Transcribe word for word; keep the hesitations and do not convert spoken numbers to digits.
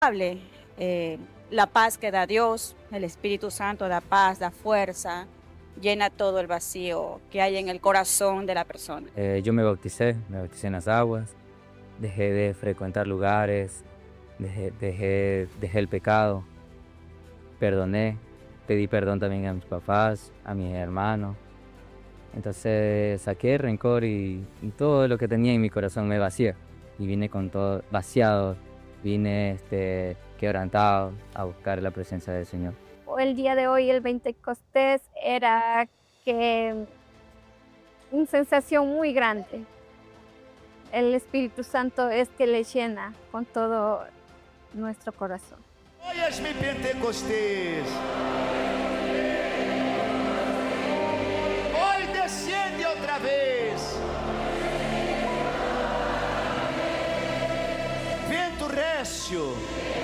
Hable, eh, la paz que da Dios, el Espíritu Santo da paz, da fuerza, llena todo el vacío que hay en el corazón de la persona. Eh, yo me bauticé, me bauticé en las aguas, dejé de frecuentar lugares, dejé, dejé, dejé el pecado, perdoné, pedí perdón también a mis papás, a mis hermanos. Entonces saqué el rencor y, y todo lo que tenía en mi corazón me vacié. Y vine con todo vaciado, vine este, quebrantado a buscar la presencia del Señor. El día de hoy, el Pentecostés, era que una sensación muy grande. El Espíritu Santo es que le llena con todo nuestro corazón. Hoy es mi Pentecostés. Hoy desciende otra vez. Vento recio.